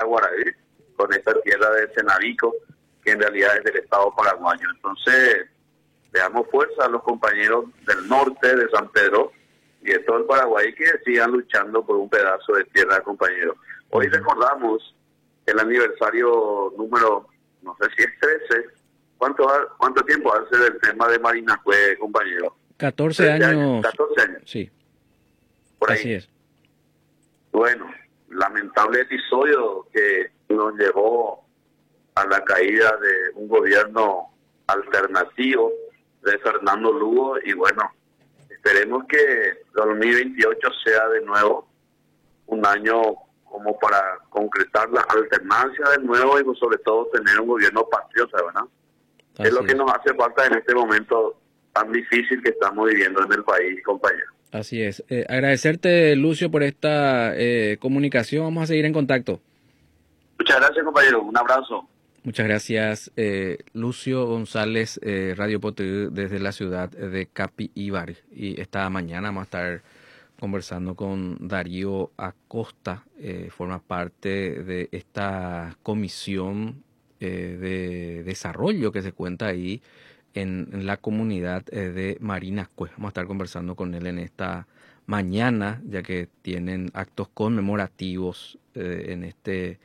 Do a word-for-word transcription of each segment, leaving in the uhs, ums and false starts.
Paraguaray, con esta tierra de Cenavico, que en realidad es del Estado paraguayo. Entonces, le damos fuerza a los compañeros del norte de San Pedro y de todo el Paraguay que sigan luchando por un pedazo de tierra, compañeros. Hoy recordamos el aniversario número, no sé si es trece. ¿Cuánto, cuánto tiempo hace del tema de Marinacue, compañero? catorce años. años. catorce años. Sí. Por ahí. Así es. Bueno, lamentable episodio que nos llevó a la caída de un gobierno alternativo de Fernando Lugo y bueno, esperemos que dos mil veintiocho sea de nuevo un año como para concretar la alternancia de nuevo y sobre todo tener un gobierno patriota, ¿verdad? Así es lo que es. Nos hace falta en este momento tan difícil que estamos viviendo en el país, compañero. Así es. Eh, agradecerte, Lucio, por esta eh, comunicación. Vamos a seguir en contacto. Muchas gracias, compañero. Un abrazo. Muchas gracias, eh, Lucio González, eh, Radio Potosí, desde la ciudad de Capivari. Y esta mañana vamos a estar conversando con Darío Acosta, eh, forma parte de esta comisión eh, de desarrollo que se cuenta ahí en, en la comunidad eh, de Marinacue. Vamos a estar conversando con él en esta mañana, ya que tienen actos conmemorativos eh, en este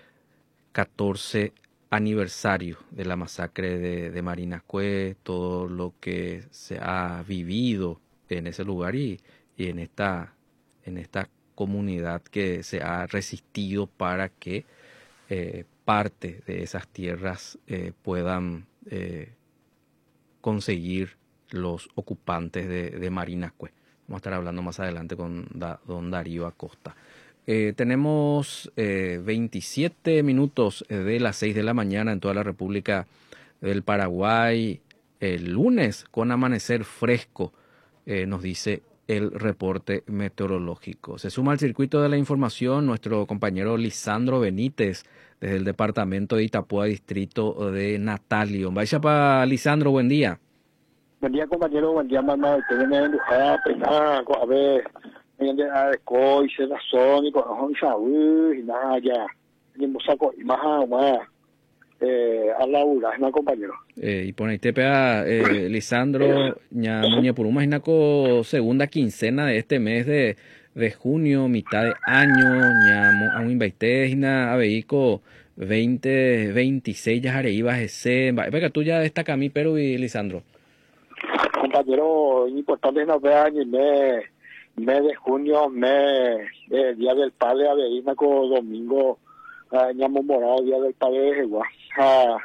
catorce aniversario de la masacre de, de Marinacue, todo lo que se ha vivido en ese lugar y, y en esta en esta comunidad que se ha resistido para que eh, parte de esas tierras eh, puedan eh, conseguir los ocupantes de, de Marinacue. Vamos a estar hablando más adelante con da, don Darío Acosta. Eh, tenemos eh, veintisiete minutos de las seis de la mañana en toda la República del Paraguay. El lunes con amanecer fresco, eh, nos dice el reporte meteorológico. Se suma al circuito de la información nuestro compañero Lisandro Benítez desde el departamento de Itapúa, distrito de Natalio. Vaya para Lisandro, buen día. Buen día, compañero, buen día, mamá. Usted viene a pensar, a ver, viene a ver, coi, se la son, y con los y nada, ya. Y me saco, y más, más, eh, a la ura, ¿no, compañero? Eh, y pone te pega, eh, Lisandro, ña muñe por un imaginaco segunda quincena de este mes de, de junio, mitad de año, ña a un invaitejna, a veico veinte, veintiséis ya jareibas ese, venga tú ya destaca a mí, pero y Lisandro. Compañero, importante no vean el mes, mes de junio, mes, eh, Día del Padre, a Veínaco, domingo, uh, ñamo morado, Día del Padre de Jehová. Uh,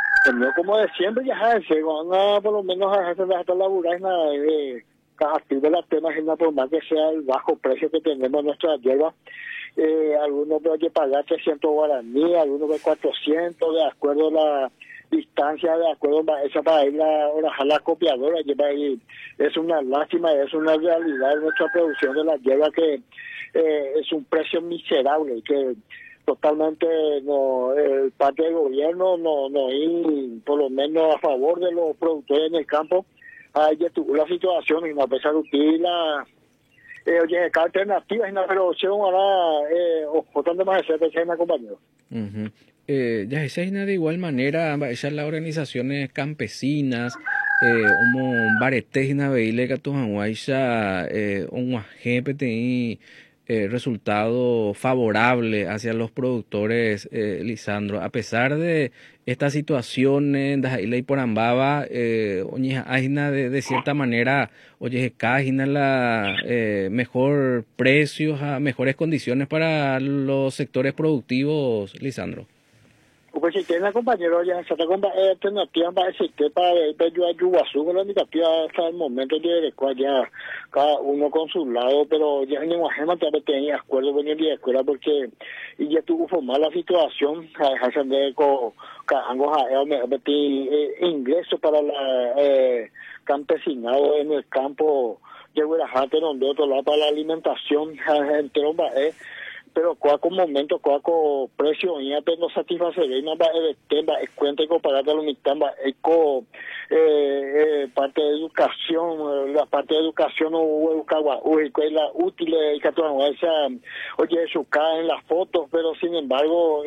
el como de siempre, ya sabes, uh, por lo menos a veces hasta laburar en la, eh, activo de las temas, por más que sea el bajo precio que tenemos en nuestra hierba. Eh, algunos hay que pagar trescientos guaraníes, algunos de cuatrocientos, de acuerdo a la distancia, de acuerdo a esa para ir a la, la copiadora, que para ir, es una lástima, es una realidad de nuestra producción de la hierba que eh, es un precio miserable, que totalmente no, el parte del gobierno no, no ir por lo menos a favor de los productores en el campo. Hay que tuvo la situación y no a pesar de la eh, oye, cada alternativa es una producción ahora eh, bastante más de ser una compañero. Uh-huh. Eh, ya esa es de igual manera, esas las organizaciones campesinas, eh, como baretegna veile que tu hanguaisha, eh, un agente eh, resultado favorable hacia los productores, eh, Lisandro, a pesar de esta situación en y por Ambaba, eh, de, de cierta manera, oye, cágina la eh, mejor precios, a mejores condiciones para los sectores productivos, Lisandro. Pues si tiene compañero ya se está con alternativa para ese que para ver yo ayudasu con la indicativa hasta el momento de cual ya cada uno con su lado, pero ya en el tema también tenía acuerdo con el escuela porque y ya tuvo formar la situación a dejarse de con cango a meter ingresos para la eh, campesinado en el campo de Guadalajara donde otro lado para la alimentación entero eh pero cuaco momento cuaco precio y apenas no satisface y no va a tema es cuenta con pagar la mitad eco eh, eh, parte de educación la parte de educación o educagua uy que es la útil y que esa oye eso cae en las fotos pero sin embargo